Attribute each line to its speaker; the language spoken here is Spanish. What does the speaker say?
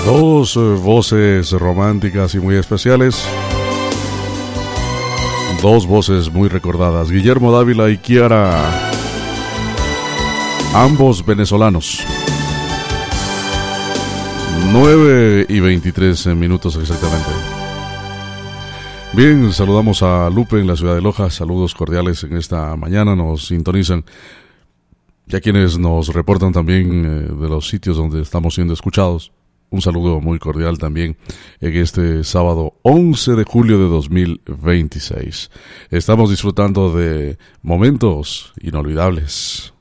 Speaker 1: Dos voces románticas y muy especiales. Dos voces muy recordadas, Guillermo Dávila y Kiara, ambos venezolanos. 9:23 minutos exactamente. Bien, saludamos a Lupe en la ciudad de Loja. Saludos cordiales en esta mañana. Nos sintonizan ya quienes nos reportan también de los sitios donde estamos siendo escuchados. Un saludo muy cordial también en este sábado 11 de julio de 2026. Estamos disfrutando de momentos inolvidables.